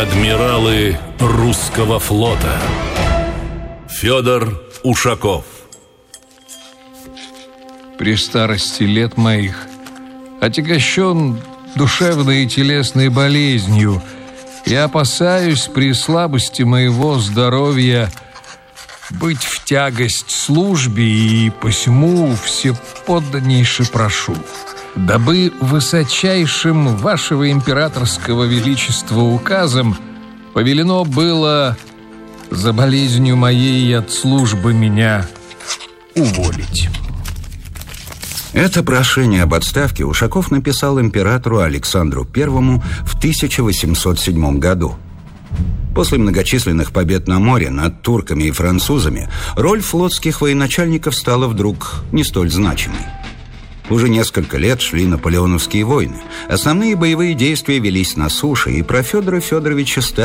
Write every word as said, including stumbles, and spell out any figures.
Адмиралы русского флота. Федор Ушаков. При старости лет моих, отягощен душевной и телесной болезнью, и опасаюсь при слабости моего здоровья быть в тягость службе, и посему всеподданнейше прошу, дабы высочайшим вашего императорского величества указом повелено было за болезнью моей от службы меня уволить. Это прошение об отставке Ушаков написал императору Александру Первому в тысяча восемьсот седьмом году. После многочисленных побед на море над турками и французами роль флотских военачальников стала вдруг не столь значимой. Уже несколько лет шли наполеоновские войны. Основные боевые действия велись на суше, и про Федора Федоровича стали